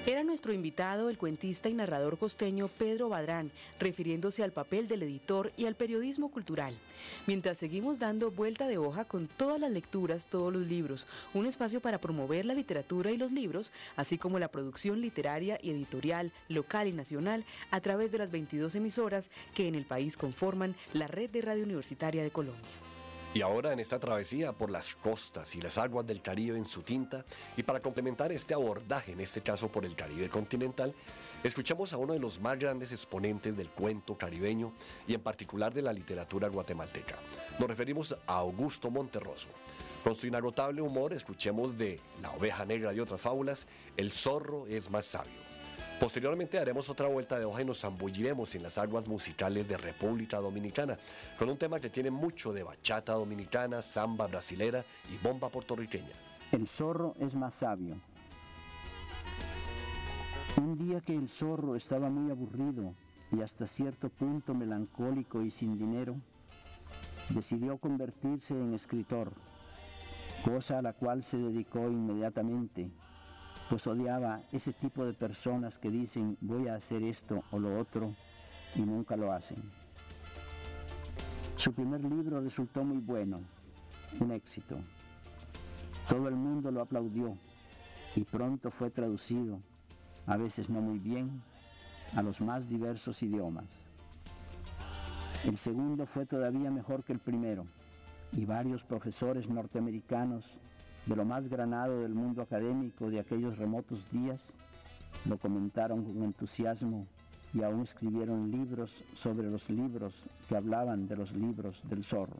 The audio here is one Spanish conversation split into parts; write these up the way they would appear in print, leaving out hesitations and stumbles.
Era nuestro invitado el cuentista y narrador costeño Pedro Badrán, refiriéndose al papel del editor y al periodismo cultural. Mientras seguimos dando vuelta de hoja con todas las lecturas, todos los libros, un espacio para promover la literatura y los libros, así como la producción literaria y editorial, local y nacional, a través de las 22 emisoras que en el país conforman la Red de Radio Universitaria de Colombia. Y ahora en esta travesía por las costas y las aguas del Caribe en su tinta, y para complementar este abordaje, en este caso por el Caribe continental, escuchamos a uno de los más grandes exponentes del cuento caribeño y en particular de la literatura guatemalteca. Nos referimos a Augusto Monterroso. Con su inagotable humor escuchemos de La oveja negra y otras fábulas, El zorro es más sabio. Posteriormente daremos otra vuelta de hoja y nos zambulliremos en las aguas musicales de República Dominicana, con un tema que tiene mucho de bachata dominicana, samba brasilera y bomba puertorriqueña. El zorro es más sabio. Un día que el zorro estaba muy aburrido y hasta cierto punto melancólico y sin dinero, decidió convertirse en escritor, cosa a la cual se dedicó inmediatamente, pues odiaba ese tipo de personas que dicen voy a hacer esto o lo otro y nunca lo hacen. Su primer libro resultó muy bueno, un éxito. Todo el mundo lo aplaudió y pronto fue traducido, a veces no muy bien, a los más diversos idiomas. El segundo fue todavía mejor que el primero y varios profesores norteamericanos de lo más granado del mundo académico de aquellos remotos días, lo comentaron con entusiasmo y aún escribieron libros sobre los libros que hablaban de los libros del zorro.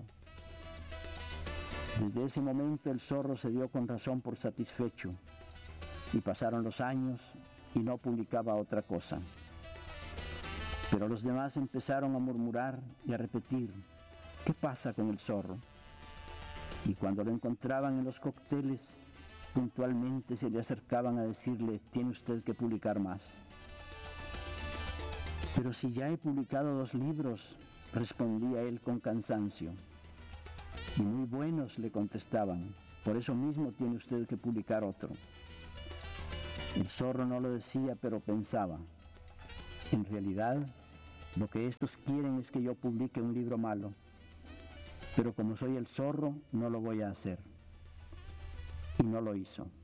Desde ese momento el zorro se dio con razón por satisfecho y pasaron los años y no publicaba otra cosa. Pero los demás empezaron a murmurar y a repetir, ¿qué pasa con el zorro? Y cuando lo encontraban en los cócteles, puntualmente se le acercaban a decirle, tiene usted que publicar más. Pero si ya he publicado 2 libros, respondía él con cansancio. Y muy buenos, le contestaban, por eso mismo tiene usted que publicar otro. El zorro no lo decía, pero pensaba, en realidad, lo que estos quieren es que yo publique un libro malo. Pero como soy el zorro, no lo voy a hacer. Y no lo hizo.